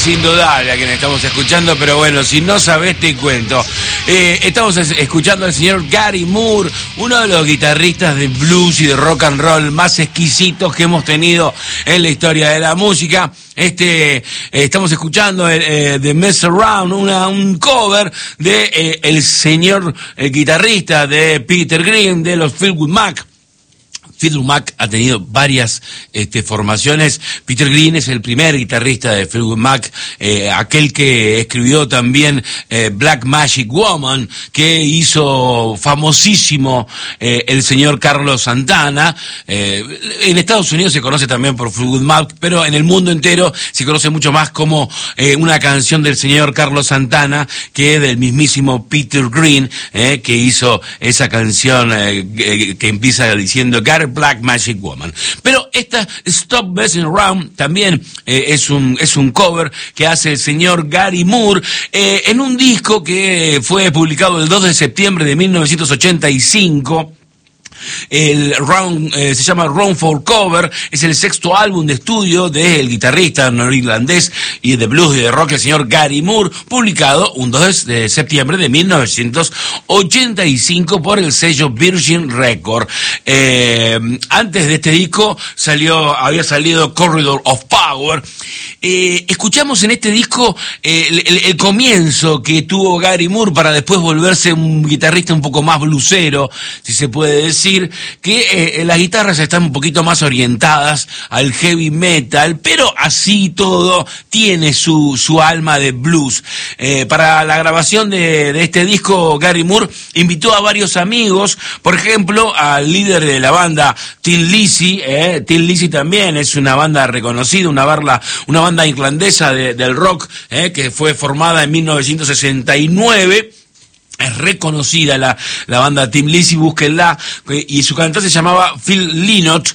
es indudable a quien estamos escuchando, pero bueno, si no sabés te cuento. Estamos escuchando al señor Gary Moore, uno de los guitarristas de blues y de rock and roll más exquisitos que hemos tenido en la historia de la música. Estamos escuchando The Mess Around, un cover de el señor guitarrista de Peter Green, de los Fleetwood Mac. Fleetwood Mac ha tenido varias formaciones. Peter Green es el primer guitarrista de Fleetwood Mac, aquel que escribió también Black Magic Woman, que hizo famosísimo el señor Carlos Santana. En Estados Unidos se conoce también por Fleetwood Mac, pero en el mundo entero se conoce mucho más como una canción del señor Carlos Santana, que es del mismísimo Peter Green, que hizo esa canción que empieza diciendo Black Magic Woman. Pero esta Stop Messing Around también es un cover que hace el señor Gary Moore en un disco que fue publicado el 2 de septiembre de 1985. Se llama Round for Cover, es el sexto álbum de estudio del guitarrista norirlandés y de blues y de rock, el señor Gary Moore, publicado un 2 de septiembre de 1985 por el sello Virgin Record. Antes de este disco había salido Corridor of Power. Escuchamos en este disco el comienzo que tuvo Gary Moore para después volverse un guitarrista un poco más bluesero, si se puede decir, que las guitarras están un poquito más orientadas al heavy metal, pero así todo tiene su alma de blues. Para la grabación de este disco, Gary Moore invitó a varios amigos, por ejemplo, al líder de la banda, Thin Lizzy. Thin Lizzy también es una banda reconocida, una banda irlandesa del rock, que fue formada en 1969. Es reconocida la banda Thin Lizzy, búsquenla, y su cantante se llamaba Phil Lynott,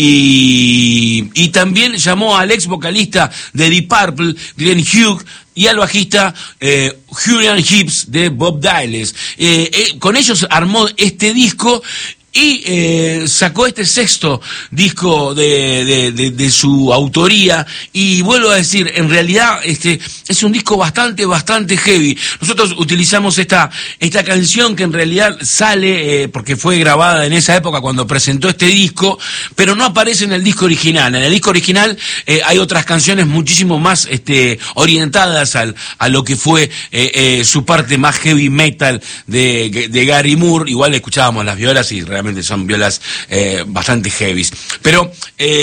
y también llamó al ex vocalista de Deep Purple, Glenn Hughes, y al bajista Julian Hibbs de Bob Dylan. Con ellos armó este disco y sacó este sexto disco de su autoría, y vuelvo a decir, en realidad es un disco bastante heavy. Nosotros utilizamos esta canción que en realidad sale porque fue grabada en esa época cuando presentó este disco, pero no aparece en el disco original. En el disco original hay otras canciones muchísimo más orientadas a lo que fue su parte más heavy metal de Gary Moore. Igual escuchábamos las violas y realmente son violas bastante heavies. Pero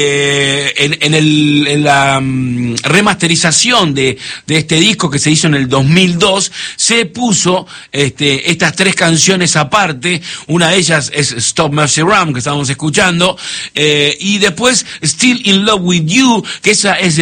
en la remasterización de este disco que se hizo en el 2002, se puso estas tres canciones aparte. Una de ellas es Stop Messing Around, que estábamos escuchando, y después Still in Love with You, que esa es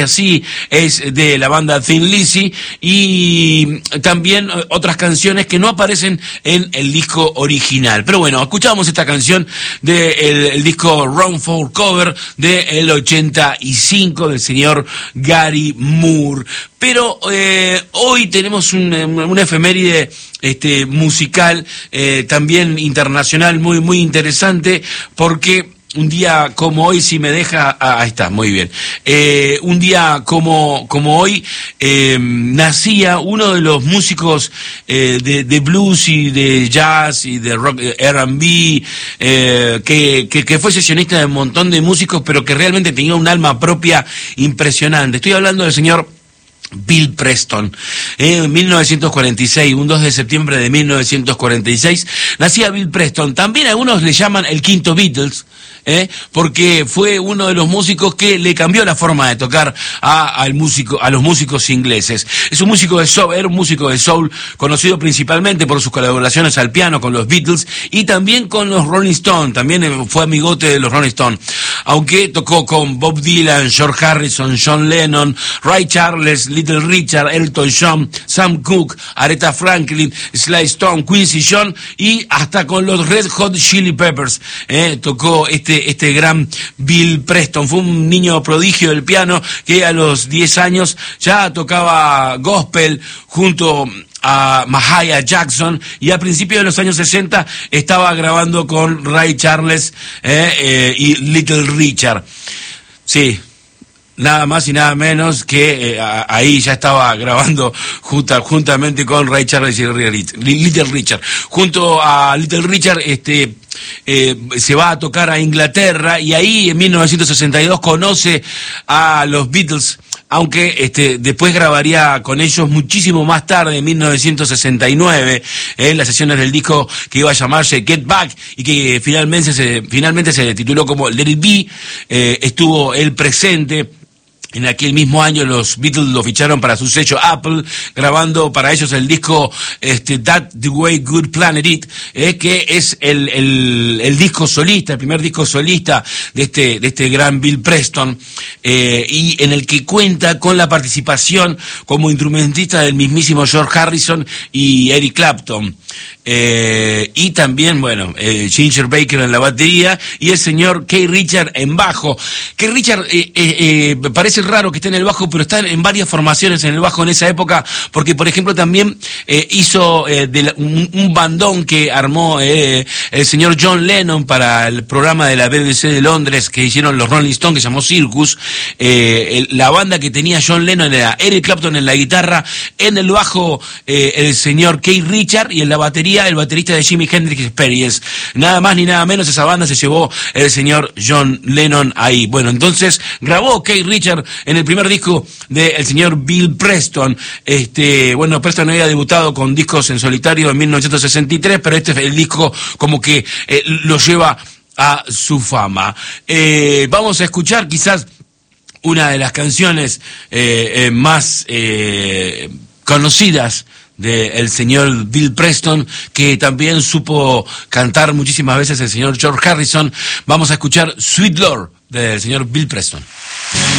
de la banda Thin Lizzy, y también otras canciones que no aparecen en el disco original. Pero bueno, escuchamos esta canción del disco Round for Cover del 85 del señor Gary Moore. Pero hoy tenemos una efeméride musical, también internacional, muy interesante, porque un día como hoy, si me deja, ahí está, muy bien. Un día como hoy nacía uno de los músicos de blues y de jazz y de rock, R&B, que fue sesionista de un montón de músicos, pero que realmente tenía un alma propia impresionante. Estoy hablando del señor Bill Preston. En 1946, un 2 de septiembre de 1946, nacía Bill Preston. También algunos le llaman el quinto Beatles, porque fue uno de los músicos que le cambió la forma de tocar a los músicos ingleses. Es un músico de soul, era un músico de soul conocido principalmente por sus colaboraciones al piano con los Beatles y también con los Rolling Stones. También fue amigote de los Rolling Stones, aunque tocó con Bob Dylan, George Harrison, John Lennon, Ray Charles, Little Richard, Elton John, Sam Cooke, Aretha Franklin, Sly Stone, Quincy Jones y hasta con los Red Hot Chili Peppers. Tocó este gran Bill Preston. Fue un niño prodigio del piano que a los 10 años ya tocaba gospel junto a Mahalia Jackson, y a principios de los años 60 estaba grabando con Ray Charles y Little Richard. Sí, nada más y nada menos que ahí ya estaba grabando juntamente con Ray Charles y Little Richard. Junto a Little Richard, se va a tocar a Inglaterra, y ahí en 1962 conoce a los Beatles, aunque después grabaría con ellos muchísimo más tarde, en 1969, en las sesiones del disco que iba a llamarse Get Back, y que finalmente se tituló como Let It Be. Estuvo él presente. En aquel mismo año los Beatles lo ficharon para su sello Apple, grabando para ellos el disco That the Way Good Planet It, que es el disco solista, el primer disco solista de este gran Bill Preston, y en el que cuenta con la participación como instrumentista del mismísimo George Harrison y Eric Clapton. Y también, bueno, Ginger Baker en la batería y el señor Keith Richards en bajo. Keith Richards parece raro que esté en el bajo, pero está en varias formaciones en el bajo en esa época, porque por ejemplo también hizo un bandón que armó el señor John Lennon para el programa de la BBC de Londres que hicieron los Rolling Stones, que se llamó Circus. La banda que tenía John Lennon era Eric Clapton en la guitarra, en el bajo el señor Keith Richards, y en la batería el baterista de Jimi Hendrix Experience. Nada más ni nada menos, esa banda se llevó el señor John Lennon ahí. Bueno, entonces grabó Keith Richards en el primer disco del señor Bill Preston. Bueno, Preston había debutado con discos en solitario en 1963, pero este es el disco como que lo lleva a su fama. Vamos a escuchar quizás una de las canciones más conocidas del señor Bill Preston, que también supo cantar muchísimas veces el señor George Harrison. Vamos a escuchar Sweet Lord del señor Bill Preston.